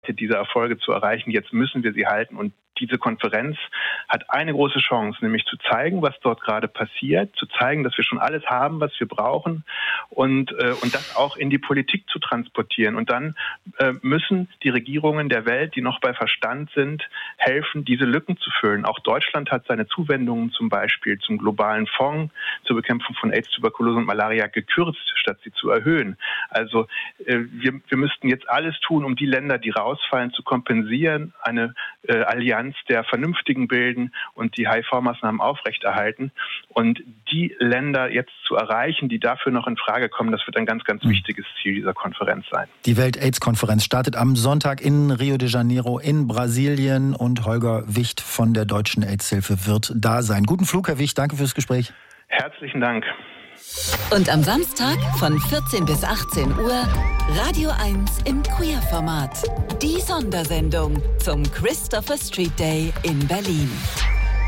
Reichweite, diese Erfolge zu erreichen. Jetzt müssen wir sie halten. Und diese Konferenz hat eine große Chance, nämlich zu zeigen, was dort gerade passiert, zu zeigen, dass wir schon alles haben, was wir brauchen und das auch in die Politik zu transportieren. Und dann müssen die Regierungen der Welt, die noch bei Verstand sind, helfen, diese Lücken zu füllen. Auch Deutschland hat seine Zuwendungen zum Beispiel zum globalen Fonds zur Bekämpfung von AIDS, Tuberkulose und Malaria gekürzt, statt sie zu erhöhen. Also wir müssten jetzt alles tun, um die Länder, die rausfallen, zu kompensieren, eine Allianz der Vernünftigen bilden und die HIV-Maßnahmen aufrechterhalten. Und die Länder jetzt zu erreichen, die dafür noch in Frage kommen, das wird ein ganz, ganz wichtiges Ziel dieser Konferenz sein. Die Welt-AIDS-Konferenz startet am Sonntag in Rio de Janeiro in Brasilien und Holger Wicht von der Deutschen AIDS-Hilfe wird da sein. Guten Flug, Herr Wicht, danke fürs Gespräch. Herzlichen Dank. Und am Samstag von 14 bis 18 Uhr Radio 1 im Queer-Format. Die Sondersendung zum Christopher Street Day in Berlin.